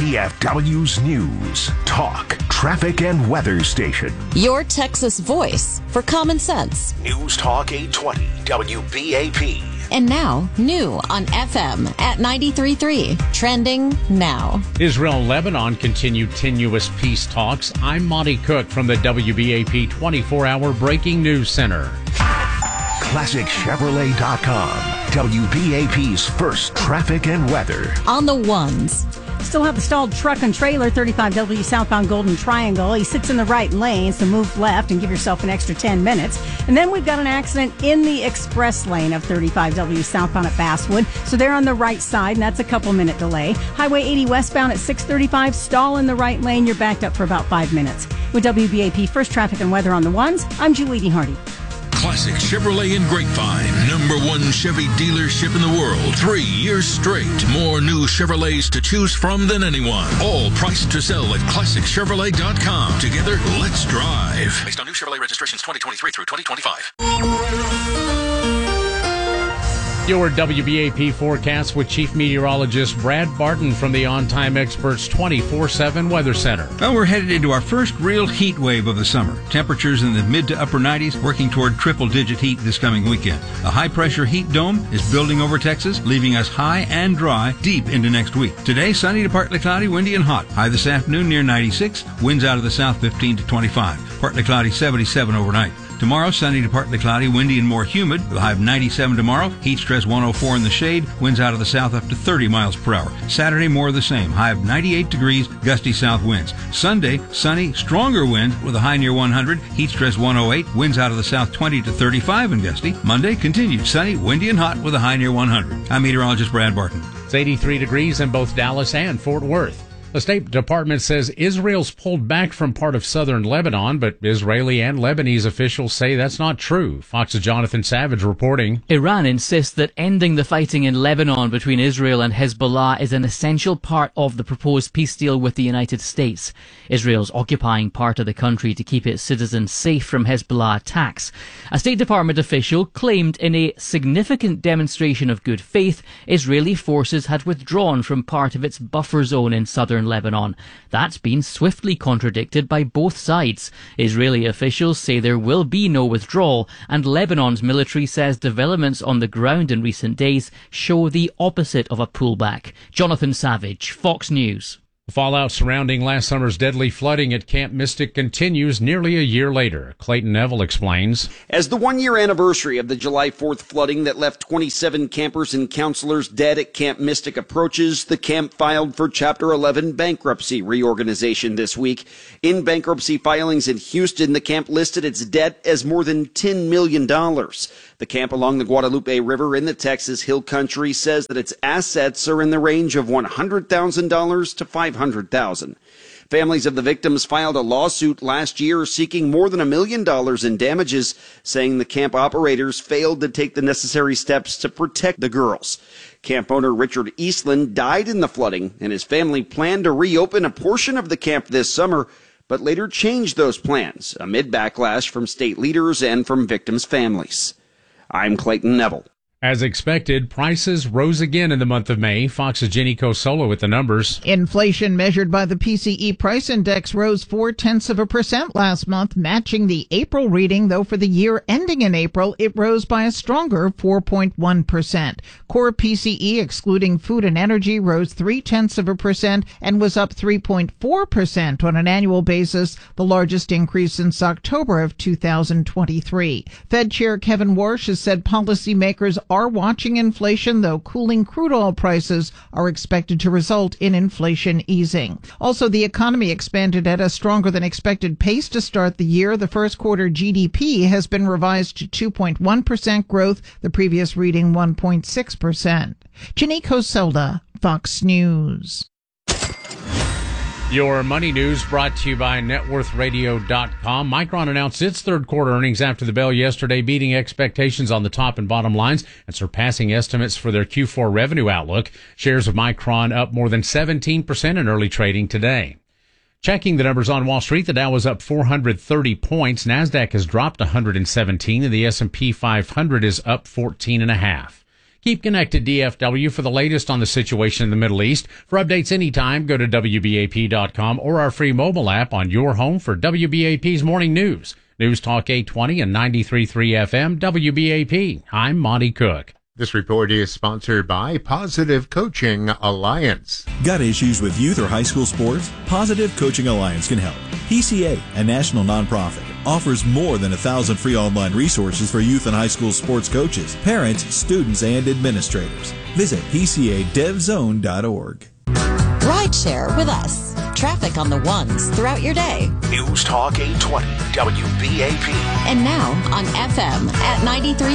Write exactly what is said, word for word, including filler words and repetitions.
D F W's News, Talk, Traffic, and Weather Station. Your Texas voice for common sense. News Talk eight twenty W B A P. And now, new on F M at ninety-three point three. Trending now. Israel and Lebanon continue tenuous peace talks. I'm Monty Cook from the W B A P twenty-four hour Breaking News Center. Classic Chevrolet dot com. W B A P's first traffic and weather. On the ones. Still have the stalled truck and trailer, thirty-five W southbound Golden Triangle. He sits in the right lane, so move left and give yourself an extra ten minutes. And then we've got an accident in the express lane of thirty-five W southbound at Basswood. So they're on the right side, and that's a couple minute delay. Highway eighty westbound at six thirty-five, stall in the right lane. You're backed up for about five minutes. With W B A P First Traffic and Weather on the ones, I'm Julie Hardy. Classic Chevrolet in Grapevine, number one Chevy dealership in the world, three years straight. More new Chevrolets to choose from than anyone. All priced to sell at Classic Chevrolet dot com. Together, let's drive. Based on new Chevrolet registrations twenty twenty-three through twenty twenty-five. Your W B A P forecast with Chief Meteorologist Brad Barton from the On Time Experts twenty-four seven Weather Center. Well, we're headed into our first real heat wave of the summer. Temperatures in the mid to upper nineties, working toward triple-digit heat this coming weekend. A high-pressure heat dome is building over Texas, leaving us high and dry deep into next week. Today, sunny to partly cloudy, windy and hot. High this afternoon near ninety-six, winds out of the south fifteen to twenty-five. Partly cloudy, seventy-seven overnight. Tomorrow, sunny to partly cloudy, windy and more humid, with a high of ninety-seven tomorrow. Heat stress one oh four in the shade, winds out of the south up to thirty miles per hour. Saturday, more of the same, high of ninety-eight degrees, gusty south winds. Sunday, sunny, stronger winds with a high near one hundred, heat stress one oh eight, winds out of the south twenty to thirty-five and gusty. Monday, continued sunny, windy and hot with a high near one hundred. I'm meteorologist Brad Barton. It's eighty-three degrees in both Dallas and Fort Worth. The State Department says Israel's pulled back from part of southern Lebanon, but Israeli and Lebanese officials say that's not true. Fox's Jonathan Savage reporting. Iran insists that ending the fighting in Lebanon between Israel and Hezbollah is an essential part of the proposed peace deal with the United States. Israel's occupying part of the country to keep its citizens safe from Hezbollah attacks. A State Department official claimed in a significant demonstration of good faith, Israeli forces had withdrawn from part of its buffer zone in southern Lebanon. That's been swiftly contradicted by both sides. Israeli officials say there will be no withdrawal, and Lebanon's military says developments on the ground in recent days show the opposite of a pullback. Jonathan Savage, Fox News. The fallout surrounding last summer's deadly flooding at Camp Mystic continues nearly a year later. Clayton Neville explains. As the one-year anniversary of the July fourth flooding that left twenty-seven campers and counselors dead at Camp Mystic approaches, the camp filed for Chapter eleven bankruptcy reorganization this week. In bankruptcy filings in Houston, the camp listed its debt as more than ten million dollars. The camp along the Guadalupe River in the Texas Hill Country says that its assets are in the range of one hundred thousand dollars to five hundred thousand dollars. Families of the victims filed a lawsuit last year seeking more than a million dollars in damages, saying the camp operators failed to take the necessary steps to protect the girls. Camp owner Richard Eastland died in the flooding, and his family planned to reopen a portion of the camp this summer, but later changed those plans amid backlash from state leaders and from victims' families. I'm Clayton Neville. As expected, prices rose again in the month of May. Fox's Jenny Cosolo with the numbers. Inflation measured by the P C E price index rose four-tenths of a percent last month, matching the April reading, though for the year ending in April, it rose by a stronger four point one percent. Core P C E, excluding food and energy, rose three-tenths of a percent and was up three point four percent on an annual basis, the largest increase since October of two thousand twenty-three. Fed Chair Kevin Warsh has said policymakers are watching inflation, though cooling crude oil prices are expected to result in inflation easing. Also, the economy expanded at a stronger than expected pace to start the year. The first quarter G D P has been revised to two point one percent growth, the previous reading one point six percent. Janiko Selda, Fox News. Your money news brought to you by net worth radio dot com. Micron announced its third quarter earnings after the bell yesterday, beating expectations on the top and bottom lines and surpassing estimates for their Q four revenue outlook. Shares of Micron up more than seventeen percent in early trading today. Checking the numbers on Wall Street, the Dow was up four hundred thirty points. NASDAQ has dropped one hundred seventeen, and the S and P five hundred is up fourteen and a half. Keep connected, D F W, for the latest on the situation in the Middle East. For updates anytime, go to W B A P dot com or our free mobile app on your home for W B A P's Morning News. News Talk eight twenty and ninety-three point three F M, W B A P. I'm Monty Cook. This report is sponsored by Positive Coaching Alliance. Got issues with youth or high school sports? Positive Coaching Alliance can help. P C A, a national nonprofit, offers more than a thousand free online resources for youth and high school sports coaches, parents, students, and administrators. Visit P C A dev zone dot org. Rideshare with us. Traffic on the ones throughout your day. News Talk eight twenty, W B A P. And now on F M at ninety-three.